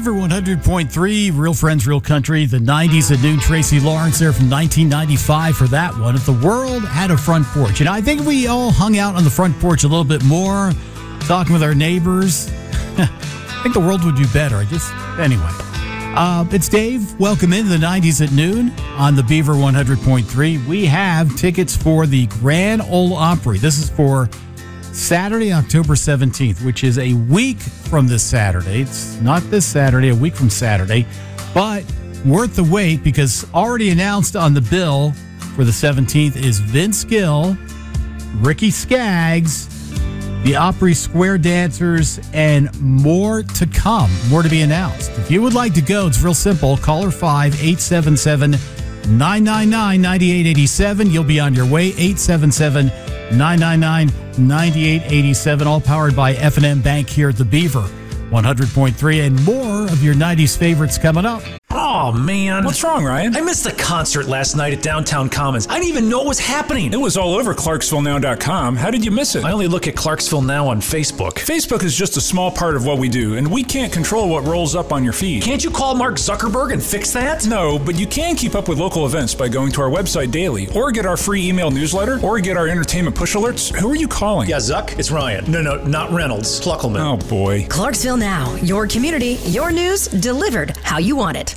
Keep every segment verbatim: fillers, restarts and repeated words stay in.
Beaver one hundred point three, Real Friends, Real Country, the nineties at noon. Tracy Lawrence there from nineteen ninety-five for that one. If the world had a front porch, and I think we all hung out on the front porch a little bit more, talking with our neighbors, I think the world would be better. I just, anyway. Uh, it's Dave. Welcome into the nineties at noon on the Beaver one hundred point three. We have tickets for the Grand Ole Opry. This is for Saturday, October seventeenth, which is a week from this Saturday. It's not this Saturday, a week from Saturday, but worth the wait because already announced on the bill for the seventeenth is Vince Gill, Ricky Skaggs, the Opry Square Dancers, and more to come, more to be announced. If you would like to go, it's real simple. Caller five, eight seven seven, nine nine nine, nine eight eight seven. You'll be on your way, eight seven seven, nine nine nine, nine eight eight seven, all powered by F and M Bank here at the Beaver one hundred point three, and more of your nineties favorites coming up. Oh, man. What's wrong, Ryan? I missed the concert last night at Downtown Commons. I didn't even know it was happening. It was all over Clarksville Now dot com. How did you miss it? I only look at Clarksville Now on Facebook. Facebook is just a small part of what we do, and we can't control what rolls up on your feed. Can't you call Mark Zuckerberg and fix that? No, but you can keep up with local events by going to our website daily, or get our free email newsletter, or get our entertainment push alerts. Who are you calling? Yeah, Zuck, it's Ryan. No, no, not Reynolds. Pluckelman. Oh, boy. Clarksville Now, your community, your news, delivered how you want it.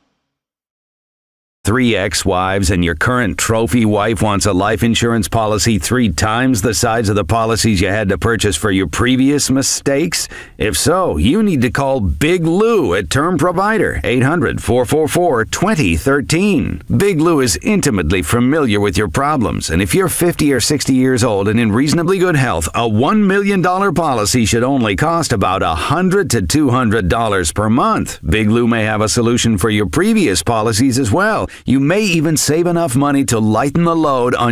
Three ex-wives and your current trophy wife wants a life insurance policy three times the size of the policies you had to purchase for your previous mistakes? If so, you need to call Big Lou at Term Provider, eight hundred, four four four, two zero one three. Big Lou is intimately familiar with your problems, and if you're fifty or sixty years old and in reasonably good health, a one million dollars policy should only cost about one hundred to two hundred dollars per month. Big Lou may have a solution for your previous policies as well. You may even save enough money to lighten the load on